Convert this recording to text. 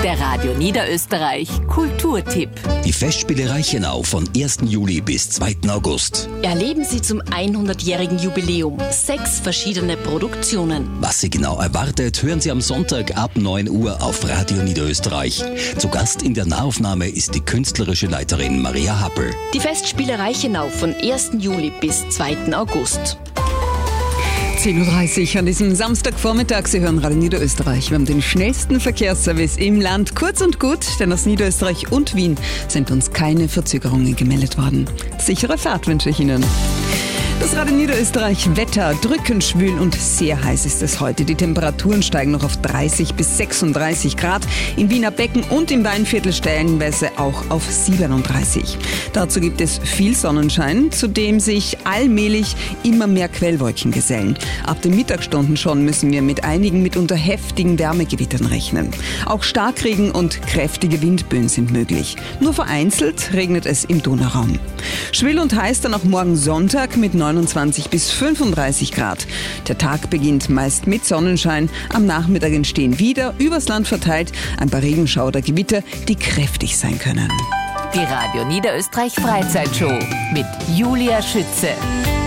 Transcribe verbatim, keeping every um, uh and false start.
Der Radio Niederösterreich Kulturtipp. Die Festspiele Reichenau von ersten Juli bis zweiten August. Erleben Sie zum hundertjährigen Jubiläum sechs verschiedene Produktionen. Was Sie genau erwartet, hören Sie am Sonntag ab neun Uhr auf Radio Niederösterreich. Zu Gast in der Nahaufnahme ist die künstlerische Leiterin Maria Happel. Die Festspiele Reichenau von ersten Juli bis zweiten August. zehn Uhr dreißig an diesem Samstagvormittag. Sie hören Radio Niederösterreich. Wir haben den schnellsten Verkehrsservice im Land. Kurz und gut, denn aus Niederösterreich und Wien sind uns keine Verzögerungen gemeldet worden. Sichere Fahrt wünsche ich Ihnen. Das Radio Niederösterreich Wetter, drückend schwül und sehr heiß ist es heute. Die Temperaturen steigen noch auf dreißig bis sechsunddreißig Grad. Im Wiener Becken und im Weinviertel stellenweise auch auf siebenunddreißig. Dazu gibt es viel Sonnenschein, zu dem sich allmählich immer mehr Quellwolken gesellen. Ab den Mittagsstunden schon müssen wir mit einigen mitunter heftigen Wärmegewittern rechnen. Auch Starkregen und kräftige Windböen sind möglich. Nur vereinzelt regnet es im Donauraum. Schwül und heiß dann auch morgen Sonntag mit neunundzwanzig bis fünfunddreißig Grad. Der Tag beginnt meist mit Sonnenschein. Am Nachmittag entstehen wieder übers Land verteilt ein paar Regenschauer oder Gewitter, die kräftig sein können. Die Radio Niederösterreich Freizeitshow mit Julia Schütze.